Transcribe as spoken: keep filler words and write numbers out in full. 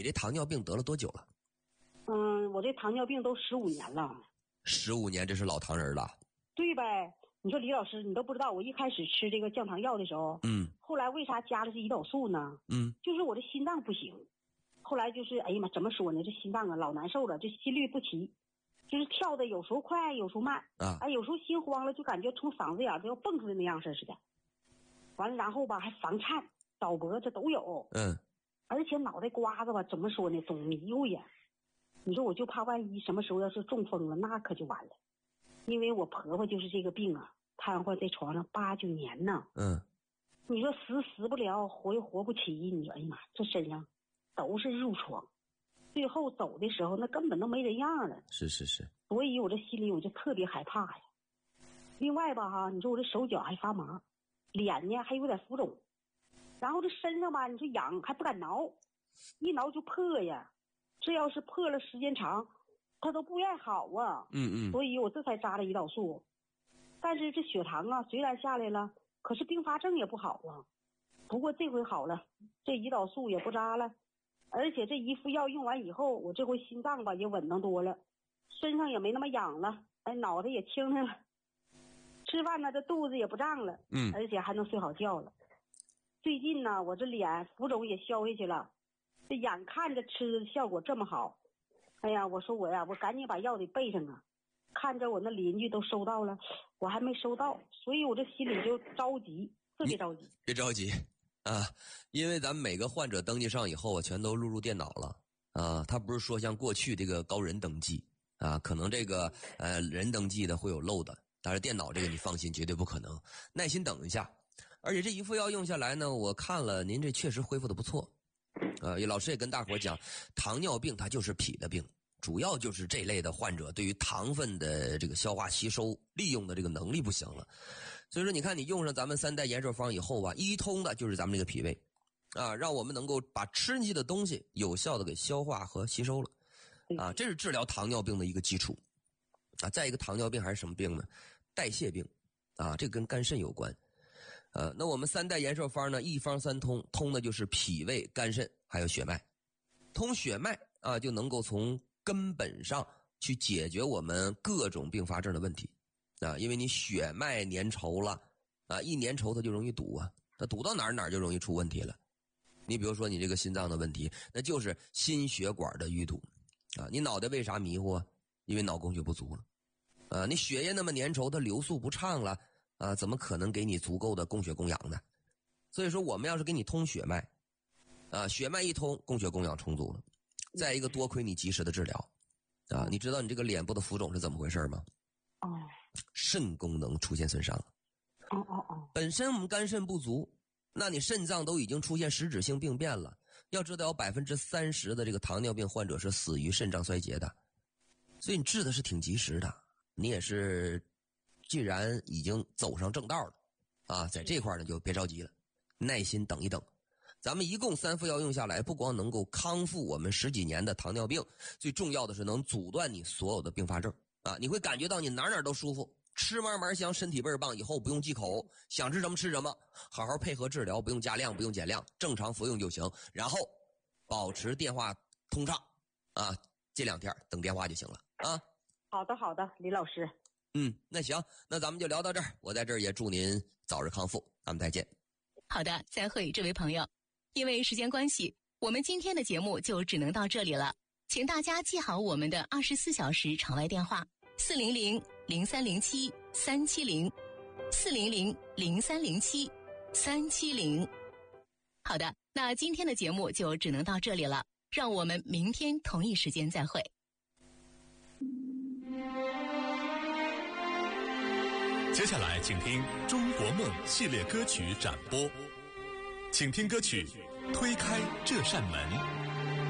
这糖尿病得了多久了？ 嗯，我这糖尿病都十五年了。 十五年，这是老糖人了。 对呗？你说李老师，你都不知道，我一开始吃这个降糖药的时候， 嗯， 后来为啥加了这胰岛素呢？ 嗯， 就是我这心脏不行，后来就是哎呀妈，怎么说呢？这心脏啊老难受了，这心律不齐，就是跳的有时候快，有时候慢啊， 哎，有时候心慌了，就感觉从嗓子眼都要蹦出来那样式似的。完了，然后吧还房颤、倒脖子都有， 嗯， 而且脑袋瓜子吧，怎么说呢，总迷糊呀。你说我就怕万一什么时候要是中风了，那可就完了。因为我婆婆就是这个病啊，瘫痪在床上八九年呢。 嗯， 你说死死不了，活又活不起，你说哎呀妈，这身上都是褥疮，最后走的时候那根本都没人样了。 是是是。 所以我这心里我就特别害怕呀。另外吧哈，你说我这手脚还发麻，脸呢还有点浮肿，然后这身上吧，你说痒还不敢挠，一挠就破呀。这要是破了时间长，它都不愿好啊。 嗯嗯。 所以我这才扎了胰岛素。但是这血糖啊虽然下来了，可是并发症也不好啊。不过这回好了，这胰岛素也不扎了，而且这一副药用完以后，我这回心脏吧也稳当多了，身上也没那么痒了，哎，脑袋也轻省了，吃饭呢这肚子也不胀了， 嗯， 而且还能睡好觉了。最近呢，我这脸浮肿也消下去了，这眼看着吃的效果这么好，哎呀，我说我呀，我赶紧把药得备上啊。看着我那邻居都收到了，我还没收到，所以我这心里就着急，特别着急。 别着急啊，因为咱们每个患者登记上以后啊，全都录入电脑了啊。他不是说像过去这个高人登记啊，可能这个呃人登记的会有漏的，但是电脑这个你放心，绝对不可能。耐心等一下。而且这一副药用下来呢，我看了您这确实恢复的不错。呃，老师也跟大伙讲，糖尿病它就是脾的病。主要就是这类的患者对于糖分的这个消化吸收利用的这个能力不行了，所以说你看你用上咱们三代延寿方以后啊，一通的就是咱们这个脾胃啊，让我们能够把吃进去的东西有效的给消化和吸收了啊，这是治疗糖尿病的一个基础啊。再一个，糖尿病还是什么病呢？代谢病啊，这跟肝肾有关。呃，那我们三代延寿方呢，一方三通，通的就是脾胃、肝肾还有血脉，通血脉啊，就能够从根本上去解决我们各种并发症的问题啊，因为你血脉粘稠了啊，一粘稠它就容易堵啊，那堵到哪儿哪儿就容易出问题了。你比如说你这个心脏的问题，那就是心血管的淤堵啊。你脑袋为啥迷糊啊？因为脑供血不足了啊。你血液那么粘稠，它流速不畅了啊，怎么可能给你足够的供血供氧呢？所以说我们要是给你通血脉啊，血脉一通，供血供氧充足了。再一个，多亏你及时的治疗啊！你知道你这个脸部的浮肿是怎么回事吗？ 哦， 肾功能出现损伤了。 哦哦哦， 本身我们肝肾不足，那你肾脏都已经出现实质性病变了。要知道有百分之三十的这个糖尿病患者是死于肾脏衰竭的，所以你治的是挺及时的。你也是，既然已经走上正道了啊，在这块呢就别着急了，耐心等一等。咱们一共三副药用下来，不光能够康复我们十几年的糖尿病，最重要的是能阻断你所有的并发症啊！你会感觉到你哪哪都舒服，吃嘛嘛香，身体倍儿棒，以后不用忌口，想吃什么吃什么，好好配合治疗，不用加量，不用减量，正常服用就行。然后保持电话通畅啊，这两天等电话就行了啊。 好的好的，李老师。 嗯，那行，那咱们就聊到这儿。我在这儿也祝您早日康复，咱们再见。 好的，再会，这位朋友。因为时间关系，我们今天的节目就只能到这里了。请大家记好我们的二十四小时场外电话：四零零零三零七三七零，四零零零三零七三七零。好的，那今天的节目就只能到这里了，让我们明天同一时间再会。 接下来请听《中国梦》系列歌曲展播，请听歌曲《推开这扇门》。